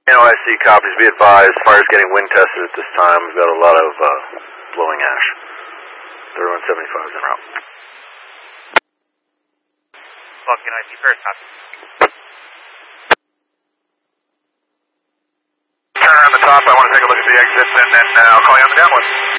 NOIC copies, be advised, fire's getting wind tested at this time. We've got a lot of blowing ash. 3175 is en route. Bulk NOIC first, copy. Turn on the top, I want to take a look at the exit, and then I'll call you on the downwind.